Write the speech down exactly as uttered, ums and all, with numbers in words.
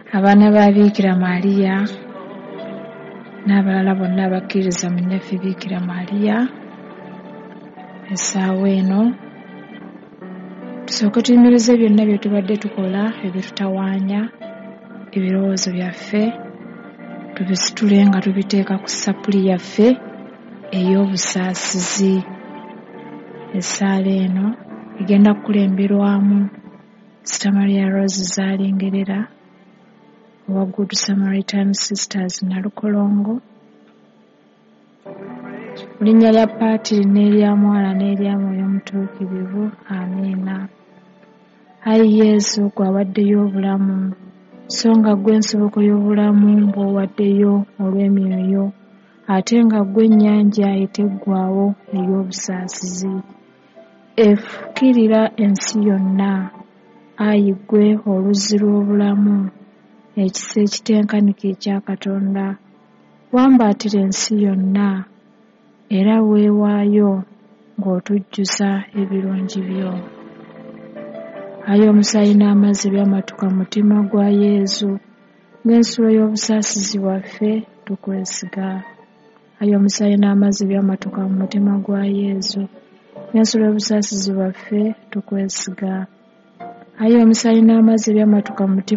abaana ba Biikira Mariya n'abalala bonna abakkiriza mu nnyaffe Biikira Mariya, essaawa eno tusooke tuyimirize byonna bye tubadde tukola ebitutawaanya ebirowoozo byaffe, tubisitule nga tubiteeka ku sapuli yaffe ey'obusaasizi. Essaala eno egenda kukulemberwamu Sister Maria Rose Zaalingerera owa Good Samaritan Sisters Nalukolongo, mu linnya lya Paatiri n'erya Mwana n'erya Mwoyo Mutuukirivu. Amiina. Ayi Yesu, gwe awaddeyo obulamu, so nga gwe nsoboko y'obulamu bw'owaddeyo olw'emyoyo, ate nga gwe ennyanja eteggwaawo ey'obusaasizi, efukirira ensi yonna. Ayi gwe oluzzi lw'obulamu, ekisa ekitenkanika ekya Katonda, wambaatira ensi yonna era weewaayo ng'otujjuza ebirungi byo. Ayi omusaayi n'amazzi byamatuka mu mutima gwa Yesu, ng'ensulo y'obusaasizi bwaffe tukwesiga. Ayi omusaayi n'amazzi byamatuka mu mutima gwa Yesu, ng'ensulo y'obusaasizi bwaffe tukwesiga. Ayi omusaayi n'amazzi byamatuka mu mutima